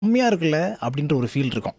உண்மையா இருக்குல்ல அப்படின்ற ஒரு ஃபீல் இருக்கும்.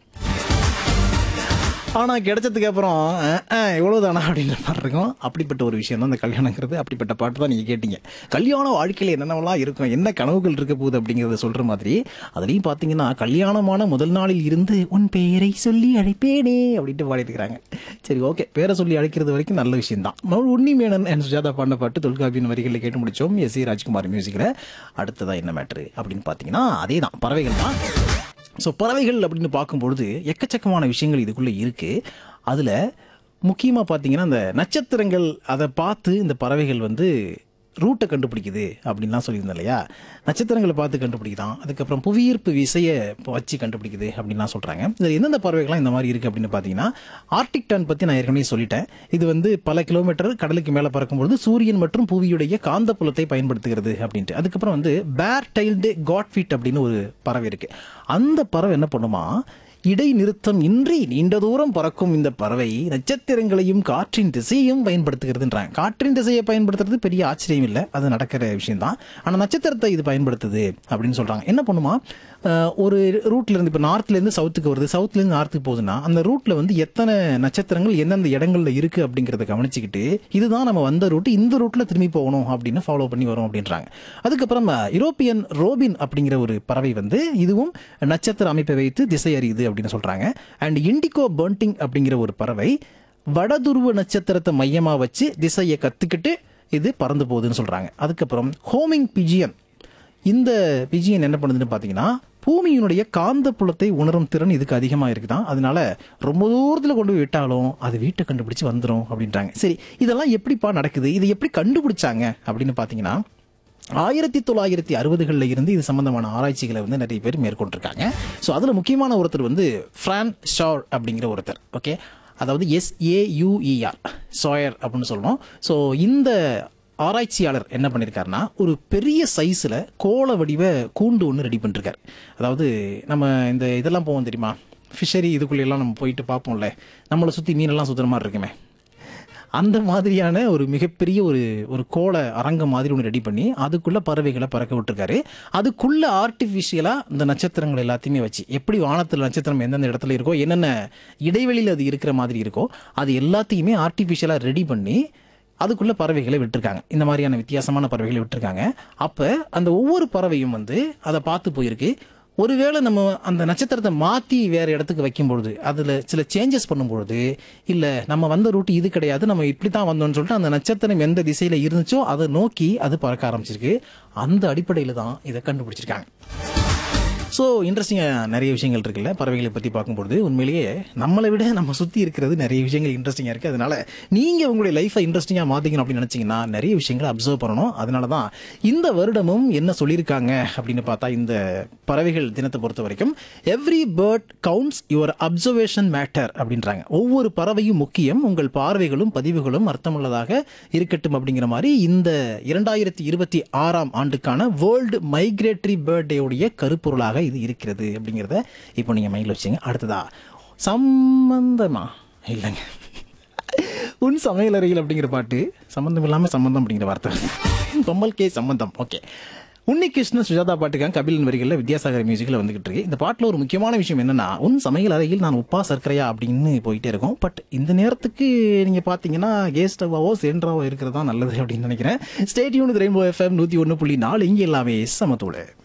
ஆனா கிடைச்சதுக்கு அப்புறம் இவ்வளவுதானா அப்படின்ற மாதிரி இருக்கும். அப்படிப்பட்ட ஒரு விஷயம் தான் இந்த கல்யாணங்கிறது. அப்படிப்பட்ட பாட்டு தான் நீங்க கேட்டீங்க. கல்யாண வாழ்க்கையில என்னென்னலாம் இருக்கும், என்ன கனவுகள் இருக்க போகுது அப்படிங்கறத சொல்ற மாதிரி, அதுலயும் பாத்தீங்கன்னா கல்யாணமான முதல் நாளில் இருந்து உன் பெயரை சொல்லி அழைப்பேனே அப்படின்ட்டு பாடிட்டுருக்காங்க. சரி, ஓகே, பேரை சொல்லி அழைக்கிறது வரைக்கும் நல்ல விஷயம் தான். உன்னிமேனன் அண்ட் சுஜாதா பாடின பாட்டு தொல்காப்பியின் வரிகளில் கேட்டு முடிச்சோம். எஸ்.ஏ. ராஜ்குமார் மியூசிக்ல. அடுத்ததா என்ன மேட்ரு அப்படின்னு பாத்தீங்கன்னா அதே தான், பறவைகள் தான். ஸோ பறவைகள் அப்படின்னு பார்க்கும்பொழுது எக்கச்சக்கமான விஷயங்கள் இதுக்குள்ளே இருக்குது. அதில் முக்கியமாக பார்த்தீங்கன்னா இந்த நட்சத்திரங்கள், அதை பார்த்து இந்த பறவைகள் வந்து ரூட்டை கண்டுபிடிக்குது அப்படின்லாம் சொல்லியிருந்தேன் இல்லையா. நட்சத்திரங்களை பார்த்து கண்டுபிடிக்குதான், அதுக்கப்புறம் புவியீர்ப்பு விசையை வச்சு கண்டுபிடிக்குது அப்படின்லாம் சொல்கிறாங்க. இதில் எந்தெந்த பறவைகள்லாம் இந்த மாதிரி இருக்குது அப்படின்னு பார்த்தீங்கன்னா, ஆர்டிக் டர்ன் பற்றி நான் ஏற்கனவே சொல்லிட்டேன். இது வந்து பல கிலோமீட்டர் கடலுக்கு மேலே பறக்கும்பொழுது சூரியன் மற்றும் புவியுடைய காந்தப்புலத்தை பயன்படுத்துகிறது அப்படின்ட்டு. அதுக்கப்புறம் வந்து பேர் டைல்டு காட்ஃபீட் அப்படின்னு ஒரு பறவை இருக்குது. அந்த பறவை என்ன பண்ணுமா, இடைநிறுத்தம் இன்றி நீண்ட தூரம் பறக்கும் இந்த பறவை நட்சத்திரங்களையும் காற்றின் திசையையும் பயன்படுத்துகிறதுன்றாங்க. காற்றின் திசையை பயன்படுத்துறது பெரிய ஆச்சரியம் இல்லை, அது நடக்கிற விஷயம் தான். ஆனால் நட்சத்திரத்தை இது பயன்படுத்துது அப்படின்னு சொல்றாங்க. என்ன பண்ணுமா, ஒரு ரூட்ல இருந்து இப்போ நார்த்ல இருந்து சவுத்துக்கு வருது, சவுத்ல இருந்து நார்த்துக்கு போகுதுன்னா அந்த ரூட்ல வந்து எத்தனை நட்சத்திரங்கள் எந்தெந்த இடங்கள்ல இருக்கு அப்படிங்கறத கவனிச்சுக்கிட்டு, இதுதான் நம்ம வந்த ரூட், இந்த ரூட்ல திரும்பி போகணும் அப்படின்னு ஃபாலோ பண்ணி வரும் அப்படின்றாங்க. அதுக்கப்புறம் யூரோப்பியன் ரோபின் அப்படிங்கிற ஒரு பறவை வந்து இதுவும் நட்சத்திர அமைப்பை வைத்து திசை அறியுது அப்படின்னு சொல்றாங்க. அண்ட் இண்டிகோ பர்ண்டிங் அப்படிங்கிற ஒரு பறவை வடதுருவ நட்சத்திரத்தை மையமா வச்சு திசையை கத்துக்கிட்டு இது பறந்து போகுதுன்னு சொல்றாங்க. அதுக்கப்புறம் ஹோமிங் பிஜியன், இந்த பிஜியன் என்ன பண்ணுதுன்னு பாத்தீங்கன்னா பூமியினுடைய காந்த புலத்தை உணரும் திறன் இதுக்கு அதிகமாக இருக்குதான். அதனால ரொம்ப தூரத்தில் கொண்டு போய் விட்டாலும் அது வீட்டை கண்டுபிடிச்சு வந்துடும் அப்படின்றாங்க. சரி, இதெல்லாம் எப்படிப்பா நடக்குது, இது எப்படி கண்டுபிடிச்சாங்க அப்படின்னு பார்த்தீங்கன்னா 1960களில் இருந்து இது சம்பந்தமான ஆராய்ச்சிகளை வந்து நிறைய பேர் மேற்கொண்டிருக்காங்க. ஸோ அதில் முக்கியமான ஒருத்தர் வந்து ஃப்ரான் ஷார் அப்படிங்கிற ஒருத்தர். ஓகே, அதாவது SAUER சாயர் அப்படின்னு சொல்லணும். ஸோ இந்த ஆராய்ச்சியாளர் என்ன பண்ணியிருக்காருன்னா, ஒரு பெரிய சைஸில் கோள வடிவ கூண்டு ஒன்று ரெடி பண்ணிருக்காரு. அதாவது நம்ம இந்த இதெல்லாம் போவோம் தெரியுமா, ஃபிஷரி இதுக்குள்ளெல்லாம் நம்ம போயிட்டு பார்ப்போம்ல, நம்மளை சுற்றி மீனெல்லாம் சுற்றுற மாதிரி இருக்குமே, அந்த மாதிரியான ஒரு மிகப்பெரிய ஒரு கோள அரங்கம் மாதிரி ஒன்று ரெடி பண்ணி அதுக்குள்ளே பறவைகளை பறக்க விட்டுருக்காரு. அதுக்குள்ளே ஆர்டிஃபிஷியலாக இந்த நட்சத்திரங்கள் எல்லாத்தையுமே வச்சு, எப்படி வானத்தில் நட்சத்திரம் எந்தெந்த இடத்துல இருக்கோ, என்னென்ன இடைவெளியில் அது இருக்கிற மாதிரி இருக்கோ, அது எல்லாத்தையுமே ஆர்டிஃபிஷியலாக ரெடி பண்ணி அதுக்குள்ள பறவைகளை விட்டுருக்காங்க. இந்த மாதிரியான வித்தியாசமான பறவைகளை விட்டுருக்காங்க. அப்போ அந்த ஒவ்வொரு பறவையும் வந்து அதை பார்த்து போயிருக்கு. ஒருவேளை நம்ம அந்த நட்சத்திரத்தை மாற்றி வேற இடத்துக்கு வைக்கும்பொழுது, அதில் சில சேஞ்சஸ் பண்ணும்பொழுது, இல்லை நம்ம வந்த ரூட் இது கிடையாது, நம்ம இப்படி தான் வந்தோம்னு சொல்லிட்டு அந்த நட்சத்திரம் எந்த திசையில் இருந்துச்சோ அதை நோக்கி அது பறக்க ஆரம்பிச்சிருக்கு. அந்த அடிப்படையில் தான் இதை கண்டுபிடிச்சிருக்காங்க. ஸோ இன்ட்ரெஸ்டிங்காக நிறைய விஷயங்கள் இருக்குல்ல பறவைகளை பற்றி பார்க்கும்போது. உண்மையிலேயே நம்மளை விட நம்ம சுற்றி இருக்கிறது நிறைய விஷயங்கள் இன்ட்ரெஸ்டிங்காக இருக்குது. அதனால நீங்கள் உங்களுடைய லைஃப்பை இன்ட்ரெஸ்டிங்காக மாற்றிக்கணும் அப்படின்னு நினச்சிங்கன்னா நிறைய விஷயங்களை அப்சர்வ் பண்ணணும். அதனால தான் இந்த வருடமும் என்ன சொல்லியிருக்காங்க அப்படின்னு பார்த்தா, இந்த பறவைகள் தினத்தை பொறுத்த வரைக்கும் every bird counts your observation matter அப்படின்றாங்க. ஒவ்வொரு பறவையும் முக்கியம், உங்கள் பார்வைகளும் பதிவுகளும் அர்த்தமுள்ளதாக இருக்கட்டும் அப்படிங்கிற மாதிரி இந்த 2026 ஆண்டுக்கான வேர்ல்டு மைக்ரேட்டரி பேர்ட் டேவுடைய கருப்பொருளாக இது இருக்கிறது அப்படிங்கிறத இப்போ நீங்க மைண்ட்ல வச்சுங்க. அடுத்ததா சம்பந்தமா இல்லைங்க, உன் சமையலறையில் அப்படிங்கிற பாட்டு, சம்பந்தம் இல்லாம சம்பந்தம் அப்படிங்கிற வார்த்தை, பொம்மல் கே சம்பந்தம். ஓகே, உன்னிகிருஷ்ணன் சுஜாதா பாட்டுக்காக கபிலன் வரிகளில் வித்யாசாகர் மியூசிக்கில் வந்துகிட்டு இருக்கு. இந்த பாட்டில் ஒரு முக்கியமான விஷயம் என்னன்னா, உன் சமையல் அறையில் நான் உப்பா சர்க்கரையா அப்படின்னு போயிட்டே இருக்கும். பட் இந்த நேரத்துக்கு நீங்க பாத்தீங்கன்னா கேஸ் ஸ்டவ்வாவோ சிலிண்டராவோ இருக்கிறதா நல்லது அப்படின்னு நினைக்கிறேன். Stay tune with rainbow FM 101.4, இங்கே எல்லாமே சமத்தோடு.